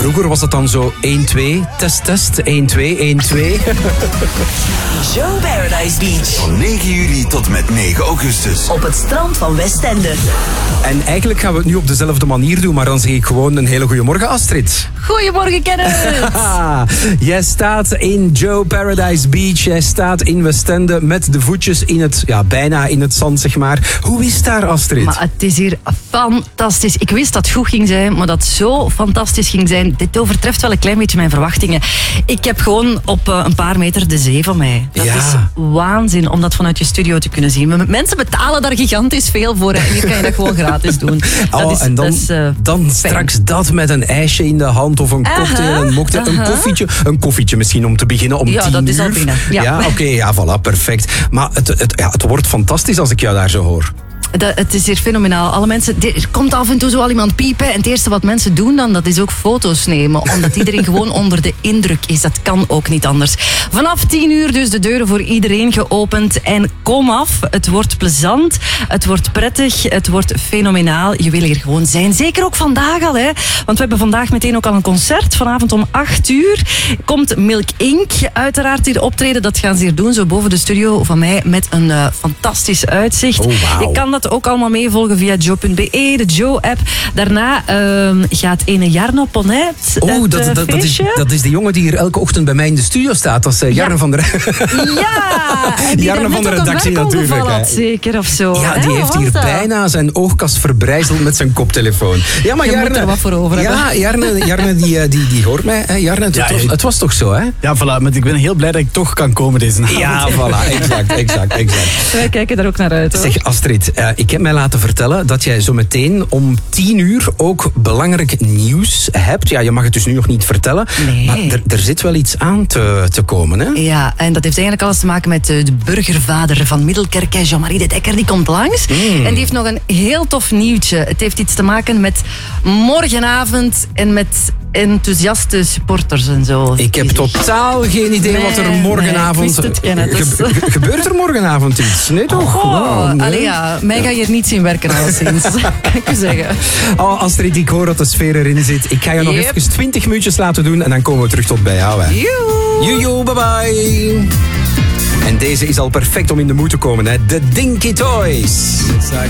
Vroeger was het dan zo 1-2, test, 1-2, 1-2. Joe Paradise Beach. Van 9 juli tot met 9 augustus. Op het strand van Westende. En eigenlijk gaan we het nu op dezelfde manier doen, maar dan zeg ik gewoon een hele goede morgen, Astrid. Goedemorgen, Kenneth. Jij staat in Joe Paradise Beach. Jij staat in Westende met de voetjes in het, bijna in het zand, zeg maar. Hoe is het daar, Astrid? Maar het is hier fantastisch. Ik wist dat het goed ging zijn, maar dat het zo fantastisch ging zijn. Dit overtreft wel een klein beetje mijn verwachtingen. Ik heb gewoon op een paar meter de zee van mij. Dat is waanzin om dat vanuit je studio te kunnen zien. Mensen betalen daar gigantisch veel voor en hier kan je dat gewoon gratis doen. Dan straks dat met een ijsje in de hand of een cocktail, een mocktail, een koffietje misschien om te beginnen om 10 uur. Ja, dat is al binnen. Ja, oké, voilà, perfect. Maar het wordt fantastisch als ik jou daar zo hoor. Het is hier fenomenaal. Alle mensen, er komt af en toe zo al iemand piepen. En het eerste wat mensen doen dan, dat is ook foto's nemen. Omdat iedereen gewoon onder de indruk is. Dat kan ook niet anders. Vanaf 10 uur dus de deuren voor iedereen geopend. En kom af. Het wordt plezant. Het wordt prettig. Het wordt fenomenaal. Je wil hier gewoon zijn. Zeker ook vandaag al. Hè? Want we hebben vandaag meteen ook al een concert. Vanavond om 8 uur komt Milk Inc. uiteraard hier optreden. Dat gaan ze hier doen. Zo boven de studio van mij. Met een fantastisch uitzicht. Oh, wow. Je kan dat ook allemaal meevolgen via joe.be, de Joe-app. Daarna gaat ene Jarno Ponnet dat is de jongen die hier elke ochtend bij mij in de studio staat. Dat is Jarno van der... Ja, en die Jarno van de redactie natuurlijk. Had, zeker, of zo. Ja, die heeft hier bijna zijn oogkast verbrijzeld met zijn koptelefoon. Ja, maar je Jarno... moet er wat voor over hebben. Ja, Jarno die hoort mij. Hè? Jarno, het was toch zo, hè? Ja, voilà. Maar ik ben heel blij dat ik toch kan komen deze avond. Ja, voilà. Exact. Wij kijken daar ook naar uit, hoor. Zeg, Astrid, ik heb mij laten vertellen dat jij zo meteen om 10 uur ook belangrijk nieuws hebt. Ja, je mag het dus nu nog niet vertellen. Nee. Maar er zit wel iets aan te komen, hè? Ja, en dat heeft eigenlijk alles te maken met de burgervader van Middelkerk, Jean-Marie de Dekker, die komt langs. En die heeft nog een heel tof nieuwtje. Het heeft iets te maken met morgenavond en met enthousiaste supporters en zo. Ik heb totaal geen idee wat er morgenavond... Gebeurt er morgenavond iets? Nee, toch? Mij ga je hier niet zien werken, alleszins. Kan ik u zeggen. Oh, Astrid, ik hoor dat de sfeer erin zit. Ik ga je nog even 20 minuutjes laten doen en dan komen we terug tot bij jou. Joe, bye bye. En deze is al perfect om in de moed te komen, hè. De Dinky Toys.